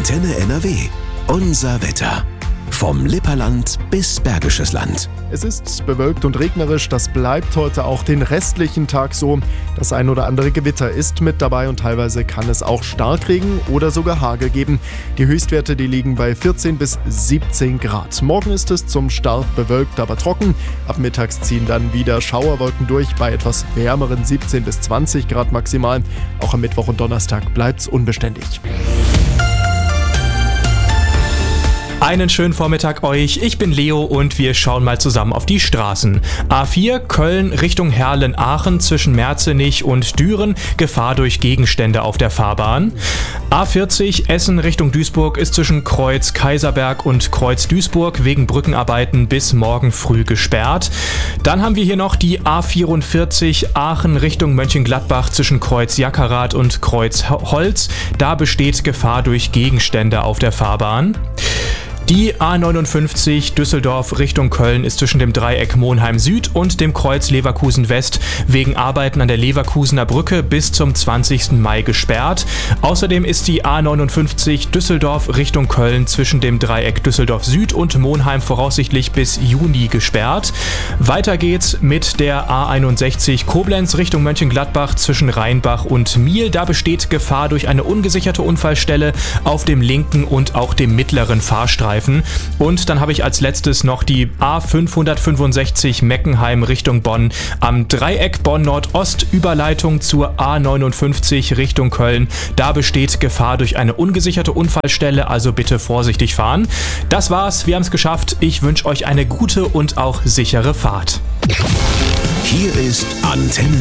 Antenne NRW. Unser Wetter. Vom Lipperland bis Bergisches Land. Es ist bewölkt und regnerisch, das bleibt heute auch den restlichen Tag so. Das ein oder andere Gewitter ist mit dabei und teilweise kann es auch Starkregen oder sogar Hagel geben. Die Höchstwerte, die liegen bei 14 bis 17 Grad. Morgen ist es zum Start bewölkt, aber trocken. Ab mittags ziehen dann wieder Schauerwolken durch bei etwas wärmeren 17 bis 20 Grad maximal. Auch am Mittwoch und Donnerstag bleibt es unbeständig. Einen schönen Vormittag euch, ich bin Leo und wir schauen mal zusammen auf die Straßen. A4 Köln Richtung Herrlen-Aachen zwischen Merzenich und Düren, Gefahr durch Gegenstände auf der Fahrbahn. A40 Essen Richtung Duisburg ist zwischen Kreuz Kaiserberg und Kreuz Duisburg wegen Brückenarbeiten bis morgen früh gesperrt. Dann haben wir hier noch die A44 Aachen Richtung Mönchengladbach zwischen Kreuz Jackerath und Kreuz Holz. Da besteht Gefahr durch Gegenstände auf der Fahrbahn. Die A59 Düsseldorf Richtung Köln ist zwischen dem Dreieck Monheim Süd und dem Kreuz Leverkusen West wegen Arbeiten an der Leverkusener Brücke bis zum 20. Mai gesperrt. Außerdem ist die A59 Düsseldorf Richtung Köln zwischen dem Dreieck Düsseldorf Süd und Monheim voraussichtlich bis Juni gesperrt. Weiter geht's mit der A61 Koblenz Richtung Mönchengladbach zwischen Rheinbach und Miel. Da besteht Gefahr durch eine ungesicherte Unfallstelle auf dem linken und auch dem mittleren Fahrstreifen. Und dann habe ich als letztes noch die A565 Meckenheim Richtung Bonn am Dreieck Bonn-Nordost Überleitung zur A59 Richtung Köln. Da besteht Gefahr durch eine ungesicherte Unfallstelle, also bitte vorsichtig fahren. Das war's, wir haben es geschafft. Ich wünsche euch eine gute und auch sichere Fahrt. Hier ist Antenne